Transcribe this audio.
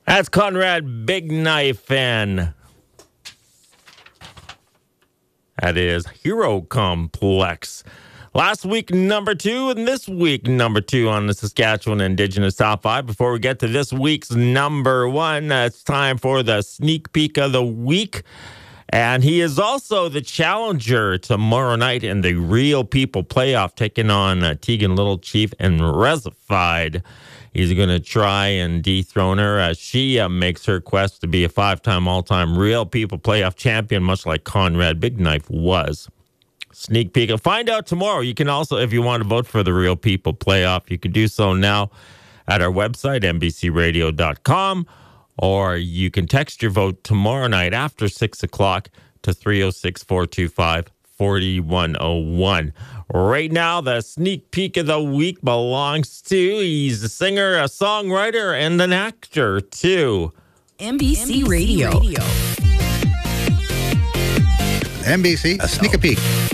That's Conrad Big Knife, and that is Hero Complex. Last week, number 2, and this week, number 2 on the Saskatchewan Indigenous Top 5. Before we get to this week's number 1, it's time for the sneak peek of the week. And he is also the challenger tomorrow night in the Real People playoff, taking on Tegan Little Chief and Resified. He's going to try and dethrone her as she makes her quest to be a 5-time all-time Real People playoff champion, much like Conrad Big Knife was. Sneak peek. And find out tomorrow. You can also, if you want to vote for the Real People playoff, you can do so now at our website, nbcradio.com, or you can text your vote tomorrow night after 6 o'clock to 306-425-4101. Right now, the sneak peek of the week belongs to, he's a singer, a songwriter, and an actor, too. NBC Radio. NBC, a sneak peek.